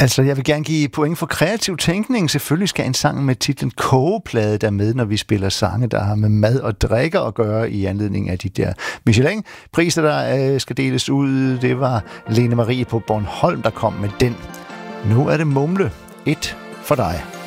Altså, jeg vil gerne give point for kreativ tænkning. Selvfølgelig skal en sang med titlen Kogeplade der med, når vi spiller sange, der har med mad og drikker at gøre i anledning af de der Michelin-priser, der skal deles ud. Det var Lene Marie på Bornholm, der kom med den. Nu er det Mumle. 1 for dig.